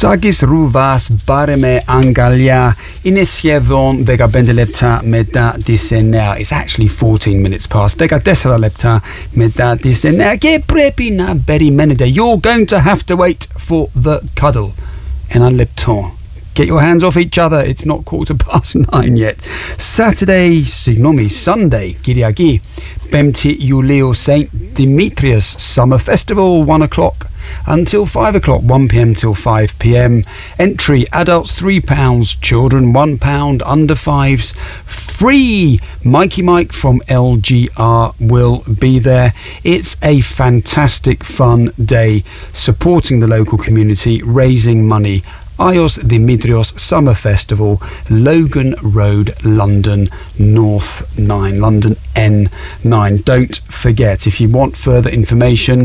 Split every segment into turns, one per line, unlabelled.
Σάκης Ρούβας, πάρε με αγκαλιά. Είναι σχεδόν 15 λεπτά μετά τις 9. It's actually 14 minutes past. 14 λεπτά μετά τις 9. Και πρέπει να περιμένετε. You're going to have to wait for the cuddle. Ένα λεπτό. Get your hands off each other. It's not 9:15 yet. Sunday, Kiriaki, 5 Iulio St. Demetrius Summer Festival, 1 o'clock until 5 o'clock, 1 p.m. till 5 p.m. Entry, adults £3, children £1, under 5s free. Mikey Mike from LGR will be there. It's a fantastic fun day supporting the local community, raising money. Ios Dimitrios Summer Festival, Logan Road, London, North 9, London N9. Don't forget, if you want further information,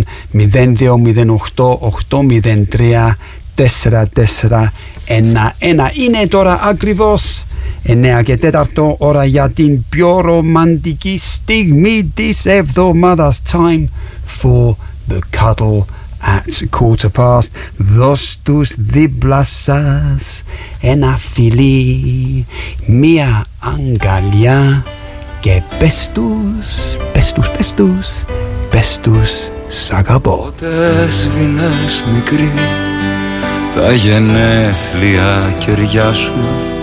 0208-803-441. Είναι τώρα ακριβώς 9:04 ώρα για την πιο ρομαντική στιγμή της εβδομάδας. Time for the cuddle at 15:15. Δώσ' τους δίπλα σας ένα φιλί, μία αγκαλιά και πες τους σ' αγαπώ.
Πότε έσβηνες μικρή τα γενέθλια κεριά σου